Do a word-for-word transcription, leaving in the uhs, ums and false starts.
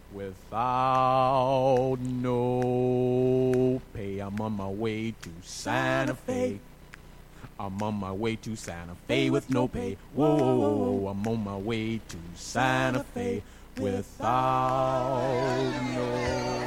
Without no pay, I'm on my way to Santa Fe. I'm on my way to Santa Fe with no pay. Whoa, whoa, whoa, whoa. I'm on my way to Santa Fe without no